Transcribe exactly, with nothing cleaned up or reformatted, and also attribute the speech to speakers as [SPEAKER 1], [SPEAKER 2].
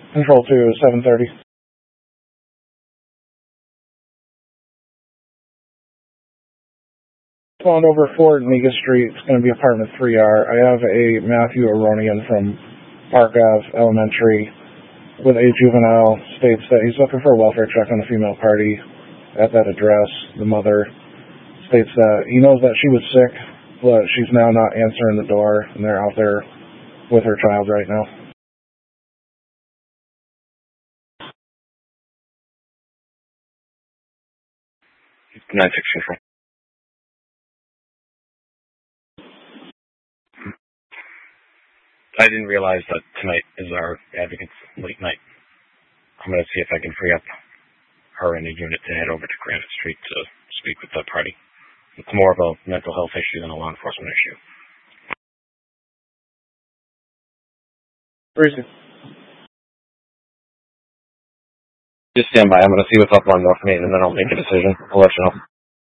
[SPEAKER 1] Control two, seven thirty. Found over Fort Nika Street. It's going to be apartment three R. I have a Matthew Aronian from Park Ave Elementary with a juvenile, states that he's looking for a welfare check on a female party at that address. The mother states that he knows that she was sick, but she's now not answering the door, and they're out there with her child right now.
[SPEAKER 2] nine six control. I didn't realize that tonight is our advocate's late night. I'm going to see if I can free up her in a unit to head over to Granite Street to speak with the party. It's more of a mental health issue than a law enforcement issue.
[SPEAKER 1] Where is he?
[SPEAKER 2] Just stand by. I'm going to see what's up on North Main, and then I'll make a decision. I'll let you know.